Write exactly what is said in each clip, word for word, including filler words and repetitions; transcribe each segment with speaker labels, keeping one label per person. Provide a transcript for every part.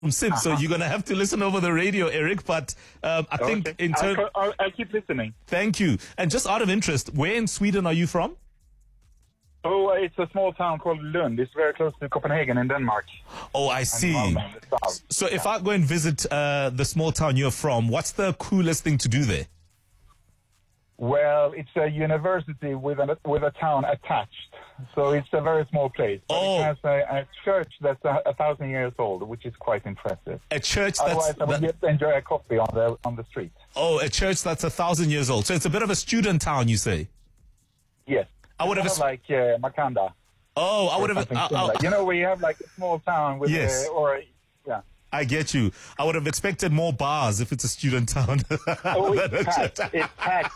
Speaker 1: from Sim, so you're going to have to listen over the radio, Eric. But um, I think
Speaker 2: Okay.
Speaker 1: in terms...
Speaker 2: I'll, I'll, I'll keep listening.
Speaker 1: Thank you. And just out of interest, where in Sweden are you from?
Speaker 2: Oh, it's a small town called Lund. It's very close to Copenhagen in Denmark.
Speaker 1: Oh, I see.
Speaker 2: And Malmö in the south.
Speaker 1: So if I go and visit uh, the small town you're from, what's the coolest thing to do there?
Speaker 2: Well, it's a university with a, with a town attached. So it's a very small place. But
Speaker 1: Oh.
Speaker 2: It has a, a church that's a, a thousand years old, which is quite impressive.
Speaker 1: A church that's...
Speaker 2: Otherwise, I would
Speaker 1: that-
Speaker 2: just enjoy a coffee on the on the street.
Speaker 1: oh, a church that's a thousand years old. So it's a bit of a student town, you say?
Speaker 2: Yes.
Speaker 1: I would have...
Speaker 2: Kind of like uh, Makanda.
Speaker 1: Oh, I
Speaker 2: or
Speaker 1: would have...
Speaker 2: something
Speaker 1: I,
Speaker 2: similar.
Speaker 1: I,
Speaker 2: You know, where you have like a small town with
Speaker 1: Yes.
Speaker 2: uh, or yeah.
Speaker 1: I get you. I would have expected more bars if it's a student town.
Speaker 2: Oh,
Speaker 1: than a
Speaker 2: it's packed.
Speaker 1: church.
Speaker 2: It's packed.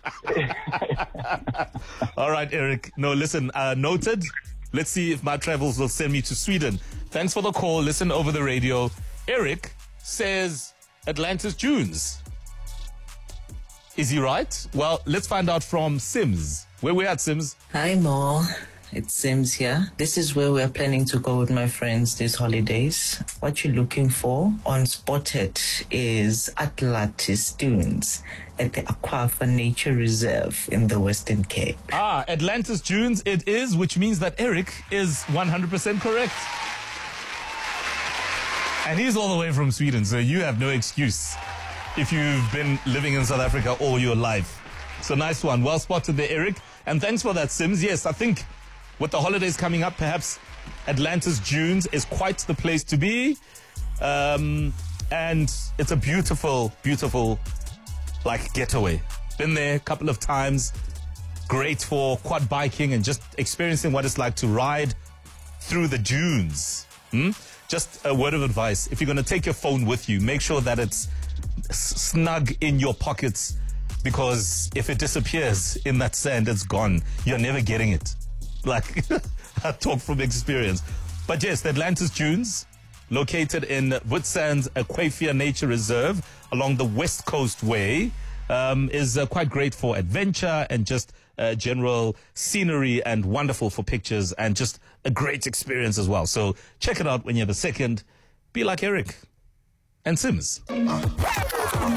Speaker 1: All right, Eric. No, listen, uh, noted. Let's see if my travels will send me to Sweden. Thanks for the call. Listen over the radio. Eric says Atlantis Dunes. Is he right? Well, let's find out from Sims. Where we at, Sims?
Speaker 3: Hi, Mo. It's Sims here. This is where we're planning to go with my friends these holidays. What you're looking for on Spotted is Atlantis Dunes at the Aquafa Nature Reserve in the Western Cape.
Speaker 1: Ah, Atlantis Dunes it is, which means that Eric is one hundred percent correct. And he's all the way from Sweden, so you have no excuse if you've been living in South Africa all your life. So nice one. Well spotted there, Eric. And thanks for that, Sims. Yes, I think with the holidays coming up, perhaps Atlantis Dunes is quite the place to be. Um, and it's a beautiful, beautiful, like, getaway. Been there a couple of times. Great for quad biking and just experiencing what it's like to ride through the dunes. Hmm? Just a word of advice. If you're going to take your phone with you, make sure that it's s- snug in your pockets, because if it disappears in that sand, it's gone. You're never getting it. Like, I talk from experience. But yes, the Atlantis Dunes, located in Witsands Aquafia Nature Reserve along the West Coast Way, um, is uh, quite great for adventure and just uh, general scenery, and wonderful for pictures, and just a great experience as well. So check it out when you have a second. Be like Eric and Sims.